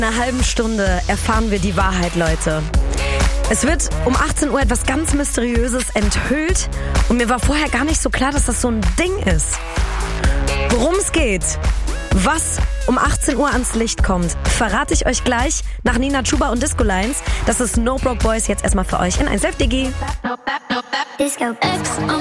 In einer halben Stunde erfahren wir die Wahrheit, Leute. Es wird um 18 Uhr etwas ganz Mysteriöses enthüllt und mir war vorher gar nicht so klar, dass das so ein Ding ist. Worum es geht, was um 18 Uhr ans Licht kommt, verrate ich euch gleich nach Nina Chuba und Disco Lines. Das ist No Broke Boys jetzt erstmal für euch in 1Live Digi.